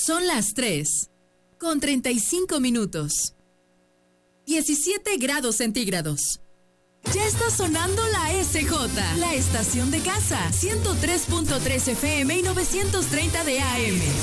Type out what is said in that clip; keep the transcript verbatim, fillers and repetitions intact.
Son las tres, con treinta y cinco minutos. diecisiete grados centígrados. Ya está sonando la S J, la estación de casa, ciento tres punto tres F M y novecientos treinta de A M.